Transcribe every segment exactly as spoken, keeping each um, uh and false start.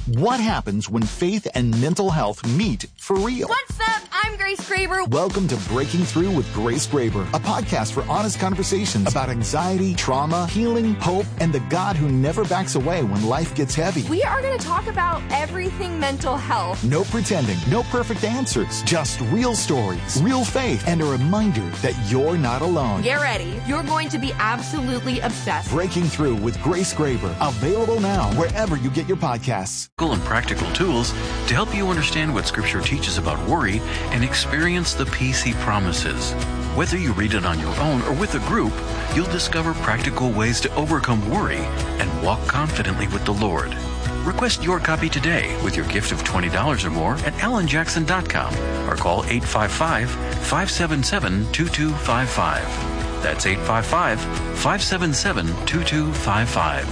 What happens when faith and mental health meet for real? What's up? I'm Grace Graber. Welcome to Breaking Through with Grace Graber, a podcast for honest conversations about anxiety, trauma, healing, hope, and the God who never backs away when life gets heavy. We are going to talk about everything mental health. No pretending, no perfect answers, just real stories, real faith, and a reminder that you're not alone. Get ready. You're going to be absolutely obsessed. Breaking Through with Grace Graber, available now wherever you get your podcasts. And practical tools to help you understand what Scripture teaches about worry and experience the peace He promises. Whether you read it on your own or with a group, you'll discover practical ways to overcome worry and walk confidently with the Lord. Request your copy today with your gift of twenty dollars or more at alan jackson dot com or call eight five five, five seven seven, two two five five. That's eight five five, five seven seven, two two five five.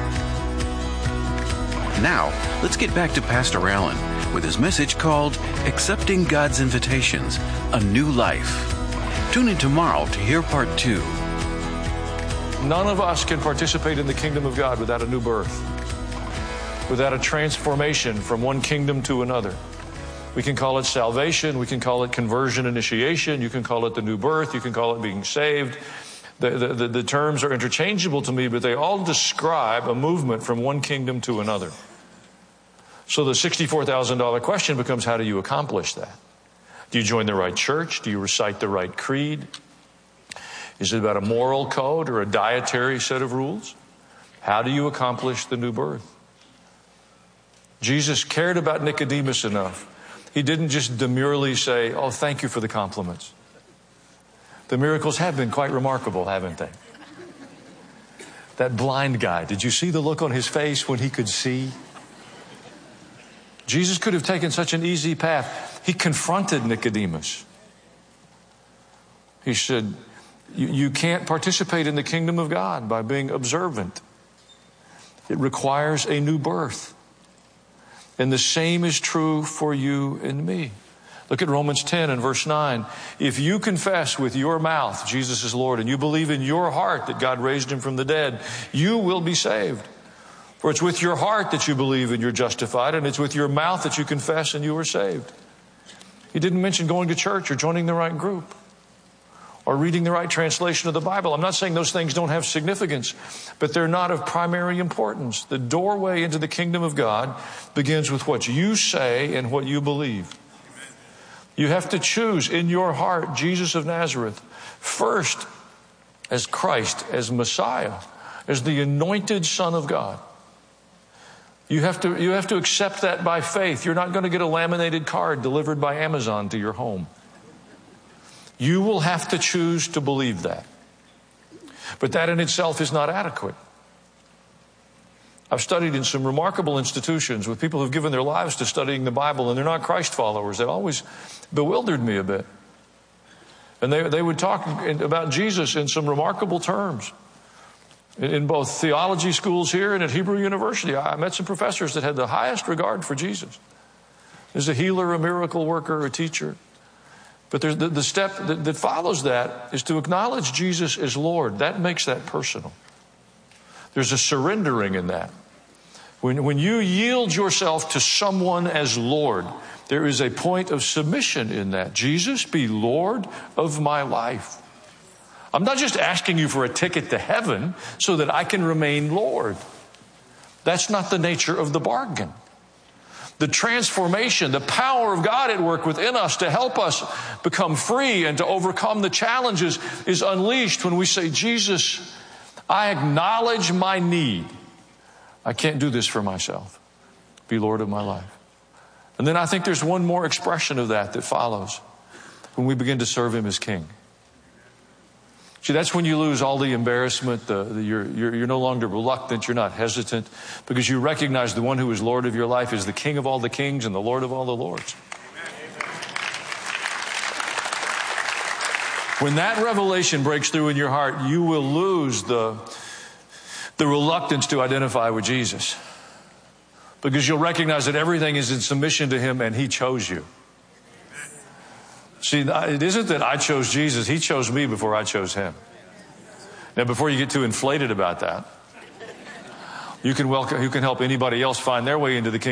Now, let's get back to Pastor Allen with his message called Accepting God's Invitations, A New Life. Tune in tomorrow to hear part two. None of us can participate in the kingdom of God without a new birth, without a transformation from one kingdom to another. We can call it salvation. We can call it conversion initiation. You can call it the new birth. You can call it being saved. The, the, the, the terms are interchangeable to me, but they all describe a movement from one kingdom to another. So the sixty-four thousand dollars question becomes, how do you accomplish that? Do you join the right church? Do you recite the right creed? Is it about a moral code or a dietary set of rules? How do you accomplish the new birth? Jesus cared about Nicodemus enough. He didn't just demurely say, oh, thank you for the compliments. The miracles have been quite remarkable, haven't they? That blind guy, did you see the look on his face when he could see? Jesus could have taken such an easy path. He confronted Nicodemus. He said, you, you can't participate in the kingdom of God by being observant. It requires a new birth. And the same is true for you and me. Look at Romans ten and verse nine. If you confess with your mouth Jesus is Lord and you believe in your heart that God raised him from the dead, you will be saved. For it's with your heart that you believe and you're justified, and it's with your mouth that you confess and you are saved. He didn't mention going to church or joining the right group or reading the right translation of the Bible. I'm not saying those things don't have significance, but they're not of primary importance. The doorway into the kingdom of God begins with what you say and what you believe. You have to choose in your heart Jesus of Nazareth first as Christ, as Messiah, as the anointed Son of God. You have to, you have to accept that by faith. You're not going to get a laminated card delivered by Amazon to your home. You will have to choose to believe that. But that in itself is not adequate. I've studied in some remarkable institutions with people who've given their lives to studying the Bible, and they're not Christ followers. That always bewildered me a bit. And they, they would talk about Jesus in some remarkable terms. In both theology schools here and at Hebrew University, I met some professors that had the highest regard for Jesus. As a healer, a miracle worker, a teacher. But there's the, the step that, that follows that is to acknowledge Jesus as Lord. That makes that personal. There's a surrendering in that. When, when you yield yourself to someone as Lord, there is a point of submission in that. Jesus, be Lord of my life. I'm not just asking you for a ticket to heaven so that I can remain Lord. That's not the nature of the bargain. The transformation, the power of God at work within us to help us become free and to overcome the challenges is unleashed when we say, Jesus, I acknowledge my need. I can't do this for myself. Be Lord of my life. And then I think there's one more expression of that that follows when we begin to serve him as King. See, that's when you lose all the embarrassment. The, the, you're, you're, you're no longer reluctant. You're not hesitant because you recognize the one who is Lord of your life is the King of all the kings and the Lord of all the lords. When that revelation breaks through in your heart, you will lose the, the reluctance to identify with Jesus because you'll recognize that everything is in submission to him and he chose you. See, it isn't that I chose Jesus. He chose me before I chose him. Now, before you get too inflated about that, you can welcome, you can help anybody else find their way into the kingdom.